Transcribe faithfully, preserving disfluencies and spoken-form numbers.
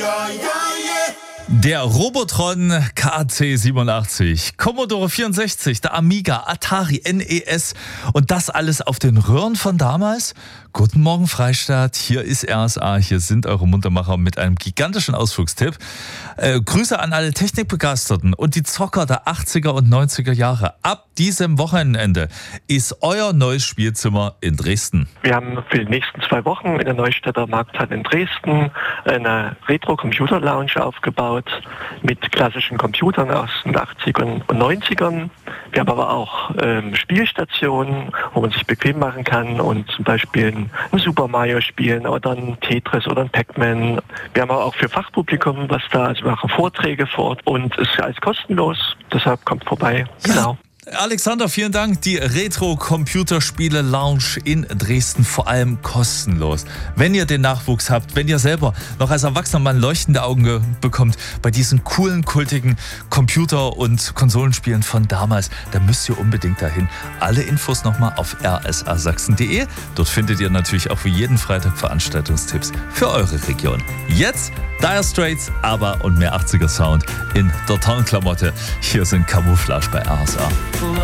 Der Robotron K C siebenundachtzig, Commodore vierundsechzig, der Amiga, Atari, N E S und das alles auf den Röhren von damals? Guten Morgen Freistadt, hier ist R S A, hier sind eure Muntermacher mit einem gigantischen Ausflugstipp. Äh, Grüße an alle Technikbegeisterten und die Zocker der achtziger und neunziger Jahre. Ab diesem Wochenende ist euer neues Spielzimmer in Dresden. Wir haben für die nächsten zwei Wochen in der Neustädter Markthalle in Dresden eine Retro-Computer-Lounge aufgebaut mit klassischen Computern aus den achtzigern und neunzigern. Wir haben aber auch ähm, Spielstationen, wo man sich bequem machen kann und zum Beispiel ein Super Mario spielen oder ein Tetris oder ein Pac-Man. Wir haben aber auch für Fachpublikum was da, also wir machen Vorträge vor Ort und es ist alles kostenlos, deshalb kommt vorbei. Ja. Genau. Alexander, vielen Dank. Die Retro-Computerspiele-Lounge in Dresden, vor allem kostenlos. Wenn ihr den Nachwuchs habt, wenn ihr selber noch als erwachsener Mann leuchtende Augen bekommt bei diesen coolen, kultigen Computer- und Konsolenspielen von damals, dann müsst ihr unbedingt dahin. Alle Infos nochmal auf r s a sachsen punkt d e. Dort findet ihr natürlich auch für jeden Freitag Veranstaltungstipps für eure Region. Jetzt Dire Straits, ABBA und mehr achtziger Sound in der Tarnklamotte. Hier sind Camouflage bei R S A.